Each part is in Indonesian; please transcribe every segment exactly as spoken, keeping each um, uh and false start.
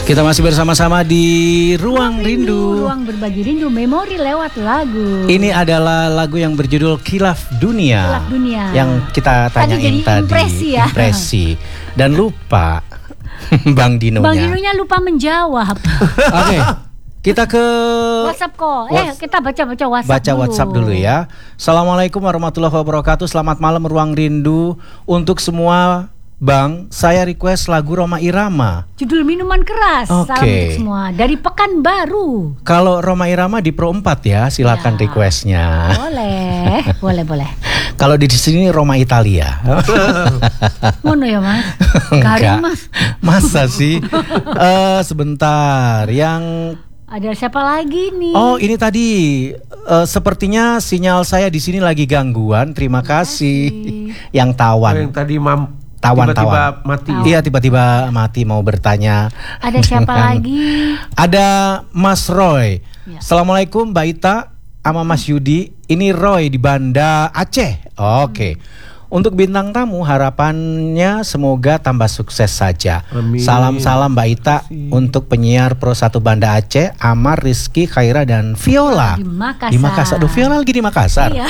Kita masih bersama-sama di Ruang Rindu, Ruang berbagi rindu, memori lewat lagu. Ini adalah lagu yang berjudul Khilaf Dunia, Khilaf Dunia. Yang kita tanyain tadi, jadi tadi impresi, ya? impresi. Dan lupa Bang Dinonya Bang Dinonya lupa menjawab. Oke, okay, kita ke WhatsApp kok. Eh, kita baca-baca WhatsApp Baca dulu. WhatsApp dulu ya. Assalamualaikum warahmatullahi wabarakatuh. Selamat malam Ruang Rindu. Untuk semua Bang, saya request lagu Rhoma Irama. Judul Minuman Keras. Oke. Salam untuk semua dari Pekanbaru. Kalau Rhoma Irama di Pro empat ya, silakan Ya. requestnya. Boleh, boleh, boleh. Kalau di sini Roma Italia. Ngono ya Mas? Enggak. Garing Mas. Masa sih? Eh sebentar, yang Ada siapa lagi nih? Oh, ini tadi eh, sepertinya sinyal saya di sini lagi gangguan. Terima kasih. Yang tawan. Yang tadi mam Tawan, tiba-tiba tawan. mati. Iya, tiba-tiba mati mau bertanya. Ada siapa lagi? Ada Mas Roy. Ya. Assalamualaikum Mbak Ita sama Mas Yudi. Ini Roy di Banda Aceh. Oke. Untuk bintang tamu harapannya semoga tambah sukses saja. Amin. Salam-salam Mbak Ita untuk penyiar Pro satu Banda Aceh, Amar, Rizky, Khaira dan Viola. Di Makassar. Di Makassar. Aduh, Viola lagi di Makassar. Iya.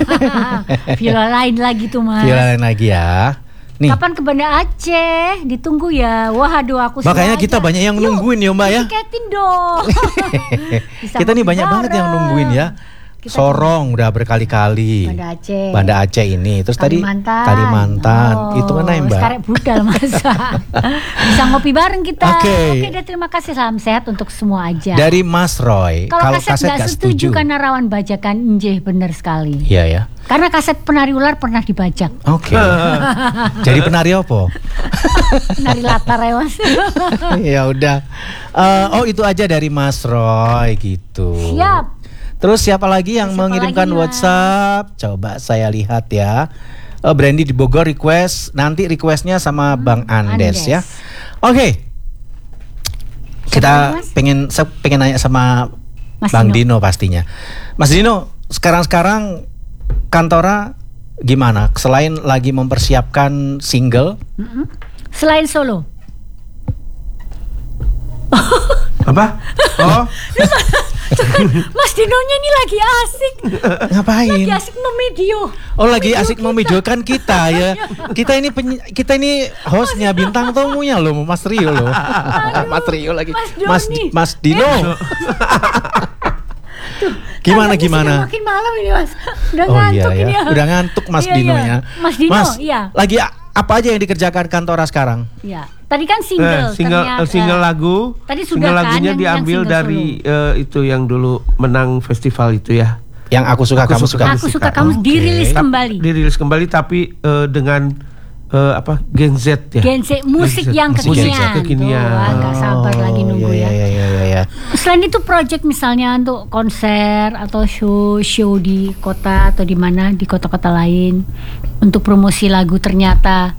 Viola lain lagi tuh Mas. Viola lain lagi ya. Nih. Kapan ke Banda Aceh? Ditunggu ya. Wah, aduh aku Makanya sengaja. kita banyak yang Yuk, nungguin ya Mbak ya. tiketin dong. Bisa Kita nih ngopi banyak banget yang bareng. nungguin ya. Kita Sorong udah berkali-kali. Banda Aceh. Banda Aceh ini. Terus Kalimantan. tadi Kalimantan. Oh, Itu mana ya Mbak? Sekarang budal masa. Bisa ngopi bareng kita. Oke. Oke, dan terima kasih, salam sehat untuk semua aja. Dari Mas Roy. Kalau kaset nggak setuju karena rawan bajakan, njeh bener sekali. Iya ya. Karena kaset penari ular pernah dibajak. Oke. Jadi penari apa? Penari latar ya Mas. Ya udah. Eh, oh itu aja dari Mas Roy gitu. Siap. Terus siapa lagi yang Siapa mengirimkan lagi, Mas? WhatsApp? Coba saya lihat ya. Oh, Brandy di Bogor request. Nanti requestnya sama Bang Andes, Andes. ya. Oke. Kita lagi, Mas? pengen saya pengen nanya sama Mas Bang Dino. Dino pastinya. Mas Dino, sekarang-sekarang Kantora gimana? Selain lagi mempersiapkan single, Mm-mm. Selain solo. Apa? Oh, Mas Dinonya ini lagi asik. ngapain? Lagi asik memedio. Oh lagi Video asik kita. memidolkan kita ya. Kita ini penyi- kita ini hostnya, bintang tamunya loh, Mas Rio loh. Mas Rio lagi. Mas Doni. Mas Mas Dino. Gimana Kayaknya gimana? sudah makin malam ini Mas. Udah Oh ngantuk iya ini ya. ya. Udah ngantuk Mas Iya, Dino iya. ya. Mas Dino, Mas, iya. lagi a- apa aja yang dikerjakan Kantora sekarang? Iya. Tadi kan eh, single, single ternyata. single lagu. Tadi sudah single kan lagunya yang- diambil yang single dari eh, itu yang dulu menang festival itu ya. Yang aku suka Aku kamu suka. suka. Aku suka kamu Oke. dirilis Tap- kembali. Dirilis kembali tapi eh, dengan eh, apa? Gen Z ya. Gen Z, musik Gen Z. yang Musik kekinian. yang kekinian. Tuh, agak sabar lagi nunggu iya, ya. Iya iya iya iya. Selain itu project misalnya untuk konser atau show show di kota atau di mana di kota-kota lain untuk promosi lagu ternyata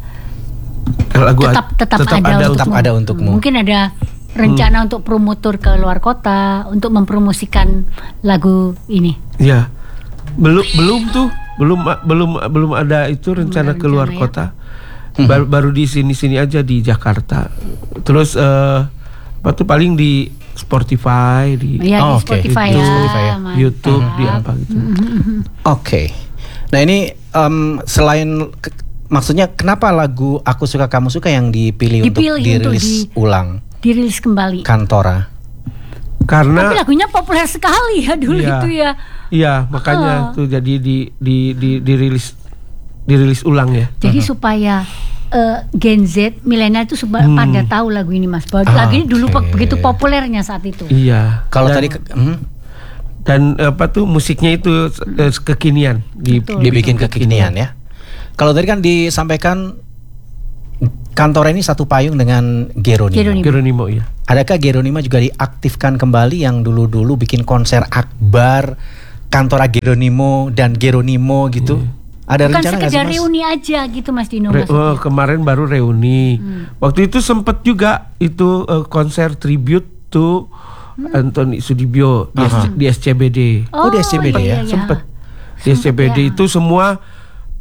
Lagu tetap tetap, ada, ada, untukmu. tetap ada untukmu. Mungkin ada rencana untuk promotor ke luar kota untuk mempromosikan lagu ini. Ya. Belum belum tuh, belum belum belum ada itu rencana ada keluar rencana ya. kota. Baru, baru di sini-sini aja di Jakarta. Terus eh apa tuh paling di Spotify, di Ya Oh, di oke. Spotify Di ya, Spotify ya. mantap. YouTube, di apa gitu. Oke. Nah ini em, selain ke- maksudnya kenapa lagu Aku Suka Kamu Suka yang dipilih, Dipilih untuk untuk dirilis di- ulang Dirilis kembali. Kantora? Karena Tapi lagunya populer sekali ya dulu Iya. itu ya. iya, makanya Ah. tuh jadi di di di dirilis dirilis ulang ya. Jadi supaya eh, Gen Z milenial itu suba- Hmm. pada tahu lagu ini Mas. Bahwa Ah, lagu ini dulu oke. pe- begitu populernya saat itu. Iya. Kalau Dan- tadi ke- hmm, dan apa tuh musiknya itu eh, kekinian di, Betul. dibikin kekinian ya. Kalau tadi kan disampaikan Kantora ini satu payung dengan Geronimo. Geronimo. Geronimo ya. Adakah Geronimo juga diaktifkan kembali yang dulu-dulu bikin konser akbar Kantora Geronimo dan Geronimo gitu? Ada Bukan rencana nggak sih sekedar Mas? reuni aja gitu Mas Dino Re- maksudnya. oh, kemarin baru reuni. Hmm. Waktu itu sempet juga itu eh, konser tribute to Anthony Sudibyo di, Aha. S- di S C B D. Oh, di S C B D ya? iya, iya. Sempet di S C B D ya. itu semua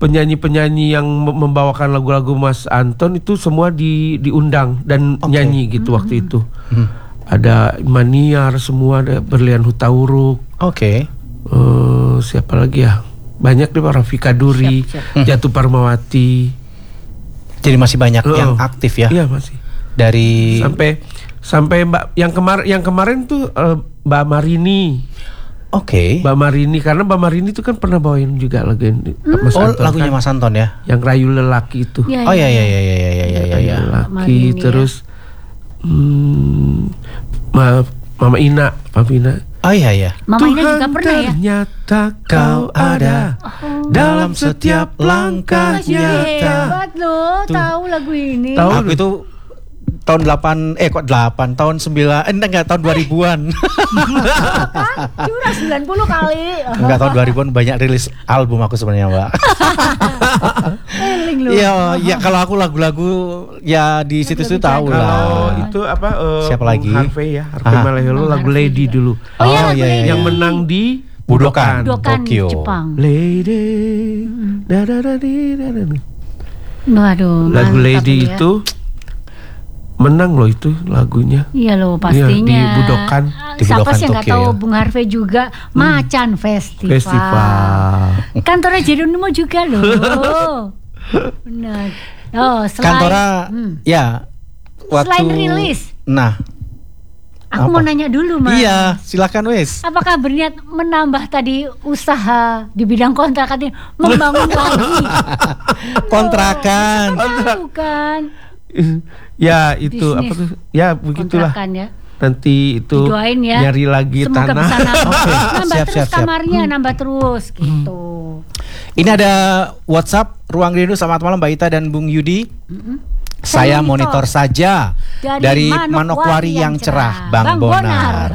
penyanyi-penyanyi yang membawakan lagu-lagu Mas Anton itu semua di diundang dan okay. nyanyi gitu hmm. waktu itu. Hmm. Ada Maniar semua, ada Berlian Hutauruk. Oke. Okay. Uh, siapa lagi ya? Banyak deh, Rafika Duri, siap, siap. Jatuh Parmawati. Jadi masih banyak uh, yang aktif ya? Iya masih. Dari sampai sampai Mbak yang kemarin yang kemarin tuh uh, Mbak Marini. Oke. Okay. Mbak Marini, karena Mbak Marini itu kan pernah bawain juga lagu hmm. Mas oh, Anton, lagunya kan? Mas Anton ya. Yang Rayu Lelaki itu. Ya, oh ya ya ya ya ya ya ya. Rayu ya. Lelaki Marini, terus ya. hmm, Ma, Mama Ina, Mama Ina. Oh iya ya. Mama Ina juga pernah ya. Ternyata kau ada oh. dalam setiap langkah nyata. Hebat loh, tahu lagu ini. Tahu aku itu tahun delapan eh kok delapan tahun sembilan eh enggak tahun dua ribuan. Curang sembilan puluh kali. Enggak, tahun dua ribuan banyak rilis album aku sebenarnya, Mbak. Iya, ya kalau aku lagu-lagu ya di situ-situ tahu lah. Kalau itu apa uh, siapa lagi? Harvey ya, Harvey Maleholo lagu Lady juga. Dulu. Oh, oh iya, iya, yang menang di Budokan, Budokan Tokyo. Jepang. Lady. Da da da di da da. Waduh, lagu Lady ya. itu menang loh itu lagunya. Iya loh pastinya. Iya, di Budokan. Di Siapa Budokan sih nggak tahu ya? Bung Harvey juga hmm. Macan Festival. Festival. Kantornya Jeronimo juga loh. Benar. Oh, selain Kantora hmm. ya. Waktu, selain rilis. Nah. Aku apa? Mau nanya dulu, Mas. Iya, silakan wes. Apakah berniat menambah tadi usaha di bidang kontrakan ini, membangun lagi kontrakan? Oh, bukan. Ya itu bisnis. Apa tuh? Ya begitulah. Ya. Nanti itu didoain ya. Nyari lagi semoga tanah. Bisa nambah, okay. nambah siap, terus siap, siap. kamarnya, hmm. nambah terus gitu. Ini ada WhatsApp Ruang Rindu. Selamat malam Mbak Ita dan Bung Yudi. Mm-hmm. Saya monitor, monitor saja dari, dari Manokwari yang cerah, cerah. Bang, Bang Bonar. Bonar.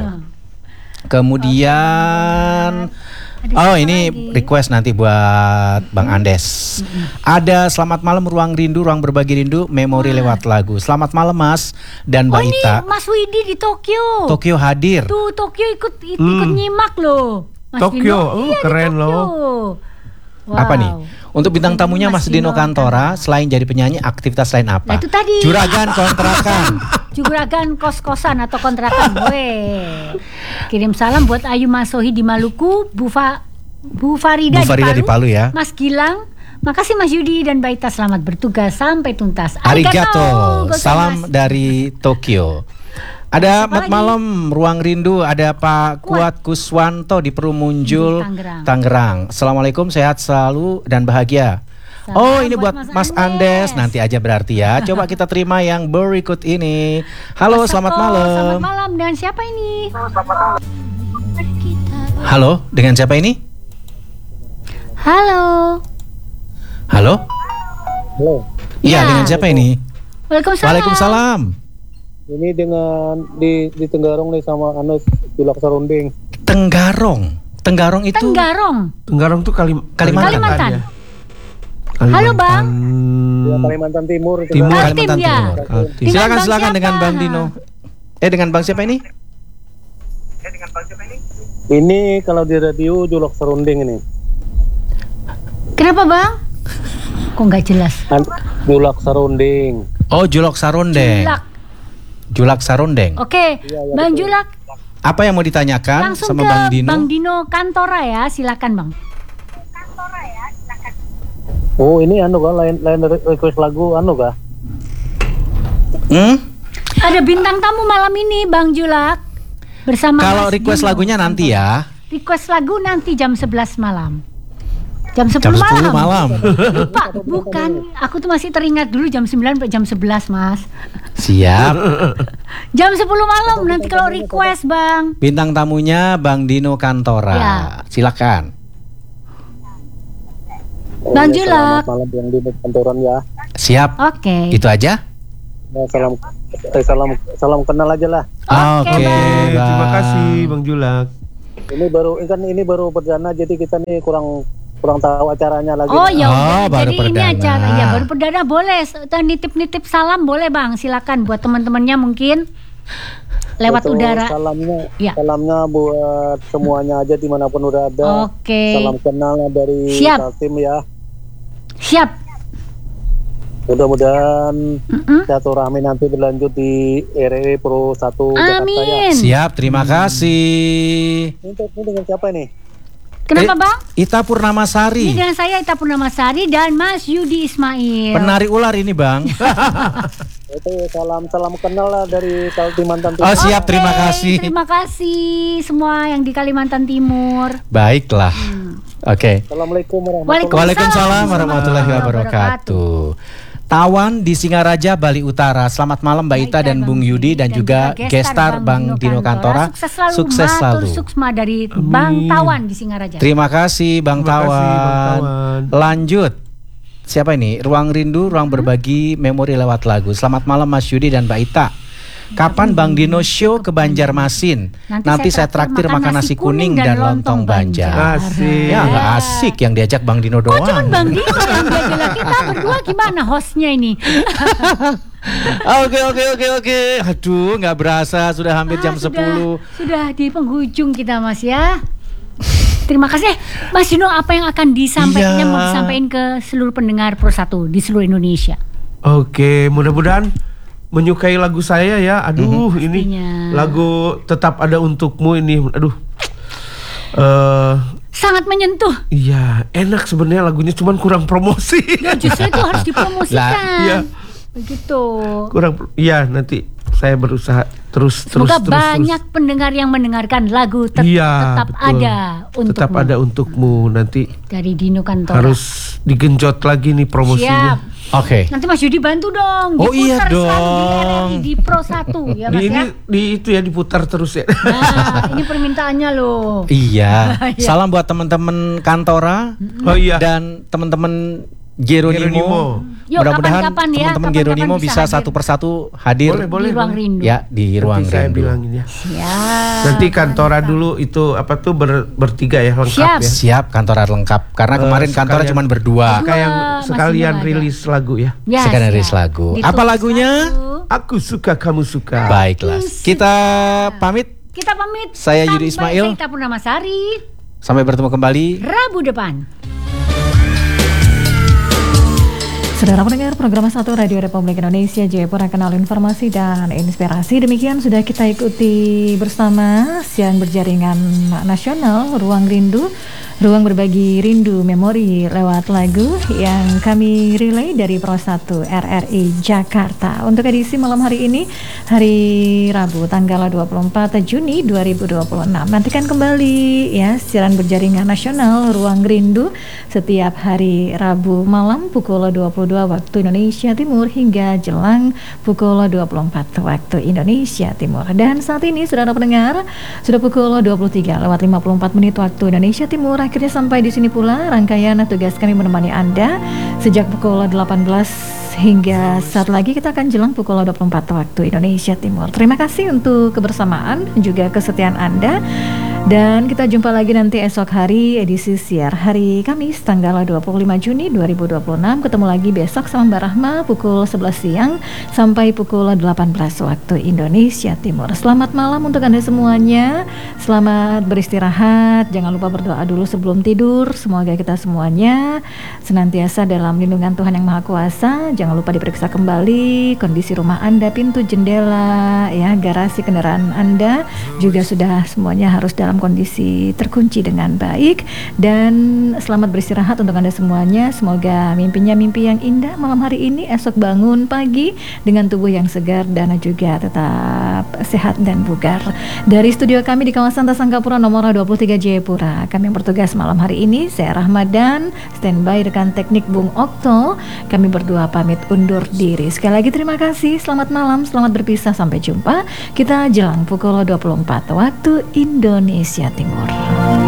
Kemudian okay. oh ini lagi? Request nanti buat Bang Andes. Mm-hmm. Ada selamat malam Ruang Rindu, Ruang Berbagi Rindu, memori nah. lewat lagu. Selamat malam Mas dan Mbak oh, Ita. Ini Mas Widi di Tokyo. Tokyo hadir. Tuh Tokyo ikut ikut hmm. nyimak loh. Mas Tokyo, oh, iya, keren loh. Wow. Apa nih? Untuk bintang tamunya Mas, Mas Dino, Dino Kantora, selain jadi penyanyi, aktivitas lain apa? Nah, itu tadi. Juragan kontrakan. Juragan kos-kosan atau kontrakan. Weh. Kirim salam buat Ayu Masohi di Maluku, Bu, Fa, Bu Farida, Bu Farida di, Palu, di Palu ya. Mas Gilang, makasih Mas Yudi dan Baita, selamat bertugas sampai tuntas. Arigato. Salam dari Tokyo. Ada Mat Malam Ruang Rindu, ada Pak Kuat, Kuat Kuswanto di Perumunjul, Tangerang. Tangerang. Assalamualaikum, sehat selalu dan bahagia. Salam oh ini buat, buat Mas Andes. Andes nanti aja berarti ya. Coba kita terima yang berikut ini. Halo, Mas selamat Sako, malam. Selamat malam, dengan siapa ini? Halo, dengan siapa ini? Halo. Halo. Halo. Iya, ya. Dengan siapa ini? Waalaikumsalam. Waalaikumsalam. Ini dengan di di Tenggarong nih sama Anus Julak Sarunding. Tenggarong. Tenggarong itu Tenggarong. Tenggarong tuh Kalim Kalimantan. Kalimantan. Ya. Kalimantan. Halo Bang. Ya, Kalimantan Timur. Timur. Kalimantan ya. Timur. Timur. Silakan Bang silakan siapa? Dengan Bang Dino. Eh dengan Bang siapa ini? Eh dengan Bang siapa ini? Ini kalau di radio Julak Sarunding ini. Kenapa Bang? Kok nggak jelas? Julak Sarunding. Oh Julak Sarundeng. Julak. Julak Sarundeng. Oke, ya, ya, Bang betul. Julak. Apa yang mau ditanyakan langsung sama ke Bang Dino? Bang Dino Kantora ya, silakan Bang. Kantora ya, silakan. Oh ini anu kan, lain lain request lagu anu kah? Hmm? Ada bintang tamu malam ini Bang Julak bersama. Kalau request Dino. Lagunya nanti ya. Request lagu nanti jam sebelas malam. Jam sepuluh, jam sepuluh malam. malam. Lupa, bukan. Aku tuh masih teringat dulu jam sembilan sampai jam sebelas, Mas. Siap. Jam sepuluh malam nanti kalau request, Bang. Bintang tamunya Bang Dino Kantora. Ya. Silakan. Oh, Bang ya, Julak. Selamat malam Bang Dino Kantoran ya. Siap. Oke. Okay. Itu aja? Ya, salam eh, salam salam kenal aja lah. Oke. Okay, okay, terima kasih Bang Julak. Ini baru kan ini baru perdana jadi kita nih kurang kurang tahu acaranya lagi. Oh ya, oh, jadi perdana. Ini acara ya baru perdana boleh. Nitip-nitip salam boleh Bang, silakan buat teman-temannya mungkin lewat Betul, udara. Salamnya, ya. salamnya buat semuanya aja dimanapun udah ada. Oke. Okay. Salam kenal dari Siap. tim ya. Siap. Mudah-mudahan Mm-mm. silaturahmi nanti berlanjut di R R I Pro satu Jakarta ya. Amin. Siap, terima kasih. Ini, ini dengan siapa ini? Kenapa Eh, Bang? Ita Purnamasari. Ini dengan saya Ita Purnamasari dan Mas Yudi Ismail. Penari ular ini Bang. Itu salam salam kenal lah dari Kalimantan Timur. Oh siap, Oke, terima kasih. Terima kasih semua yang di Kalimantan Timur. Baiklah. Oke. Assalamualaikum warahmatullahi Waalaikumsalam warahmatullahi wabarakatuh. Tawan di Singaraja, Bali Utara. Selamat malam Mbak Ita dan Bung Yudi dan juga gestar Bang Dino Kantora. Sukses selalu. Sukses selalu. Matur suksma dari Bang Tawan di Singaraja. Terima kasih Bang Terima kasih, Bang Tawan. Tawan. Lanjut. Siapa ini? Ruang Rindu, ruang berbagi memori lewat lagu. Selamat malam Mas Yudi dan Mbak Ita. Kapan Bang Dino show ke Banjarmasin? Nanti Nanti, saya saya traktir makan nasi kuning dan lontong Banjar. Asik. Ya nggak asik yang diajak Bang Dino Kok cuman doang. Bang Dino yang diajak, kita berdua gimana hostnya ini? Oke oke oke oke. Aduh nggak berasa sudah hampir jam Ah, sudah- sepuluh. Sudah di penghujung kita Mas ya. Terima kasih Mas Dino, apa yang akan disampaikan Iya. yang mau disampaikan ke seluruh pendengar Pro satu di seluruh Indonesia? Oke, mudah-mudahan menyukai lagu saya ya. Aduh, ini Pastinya. lagu Tetap Ada Untukmu ini. Aduh. Eh, Sangat menyentuh. iya, enak sebenarnya lagunya, cuman kurang promosi. Ya justru itu harus dipromosikan. Lah, iya. Begitu. kurang iya, nanti saya berusaha terus terus Semoga terus. banyak terus. pendengar yang mendengarkan lagu tet- Iya, tetap betul. ada untukmu. Tetap ada untukmu. Nanti Dari Dino Kantora. harus digenjot lagi nih promosinya. Siap. Oke. Nanti Mas Yudi bantu dong. Oh, iya diputar selalu di R R I dong. di Pro satu ya Di Mas ini ya. di itu ya diputar terus ya. Nah, ini permintaannya loh. Iya. Iya. Salam buat teman-teman Kantora Oh iya. dan teman-teman Geronimo. Geronimo. Yuk, Mudah-mudahan kapan-kapan ya, teman-teman kapan-kapan Geronimo bisa bisa hadir. satu persatu hadir. Boleh, boleh. Di ruang rindu. Ya di ruang Nanti saya rindu. bilangin ya. Siap. Nanti Kantora dulu itu apa tuh ber- bertiga ya, lengkap Siap. ya. Siap Kantora lengkap karena Eh, kemarin Kantora sekalian- cuma berdua. Kayak yang Mas sekalian Dino ada. rilis lagu ya. Ya, Sekalian siap. rilis lagu. Ditulis Apa lagunya? lagu. Aku suka kamu suka. Baiklah. Kita pamit. Kita pamit. Saya Yudi Ismail. Sampai Saya Purnamasari. Sampai bertemu kembali. Rabu depan. Saudara pendengar program satu Radio Republik Indonesia Jayapura, Kanal Informasi dan Inspirasi. Demikian sudah kita ikuti bersama siaran berjaringan nasional Ruang Rindu, ruang berbagi rindu memori lewat lagu yang kami relay dari Pro satu R R I Jakarta. Untuk edisi malam hari ini, hari Rabu tanggal dua puluh empat Juni dua ribu dua puluh enam. Nantikan kembali ya siaran berjaringan nasional Ruang Rindu setiap hari Rabu malam pukul dua puluh dua waktu Indonesia Timur hingga jelang pukul dua puluh empat waktu Indonesia Timur. Dan saat ini saudara pendengar sudah pukul dua puluh tiga lewat lima puluh empat menit waktu Indonesia Timur. Akhirnya sampai di sini pula rangkaian tugas kami menemani Anda sejak pukul delapan belas hingga saat lagi kita akan jelang pukul dua puluh empat waktu Indonesia Timur. Terima kasih untuk kebersamaan dan juga kesetiaan Anda. Dan kita jumpa lagi nanti esok hari edisi siar hari Kamis tanggal dua puluh lima Juni dua ribu dua puluh enam. Ketemu lagi besok sama Mbak Rahma pukul sebelas siang sampai pukul delapan belas waktu Indonesia Timur. Selamat malam untuk Anda semuanya. Selamat beristirahat. Jangan lupa berdoa dulu sebelum tidur. Semoga kita semuanya senantiasa dalam lindungan Tuhan Yang Maha Kuasa. Jangan lupa diperiksa kembali kondisi rumah Anda, pintu, jendela, ya, garasi kendaraan Anda juga sudah semuanya harus dalam kondisi terkunci dengan baik. Dan selamat beristirahat untuk Anda semuanya. Semoga mimpinya mimpi yang indah malam hari ini, esok bangun pagi dengan tubuh yang segar dan juga tetap sehat dan bugar. Dari studio kami di kawasan Tasangkapura nomor dua puluh tiga Jayapura, kami yang bertugas malam hari ini, saya Rahmadan, standby rekan teknik Bung Okto. Kami berdua pamit undur diri. Sekali lagi terima kasih, selamat malam, selamat berpisah, sampai jumpa. Kita jelang pukul dua puluh empat waktu Indonesia Timur.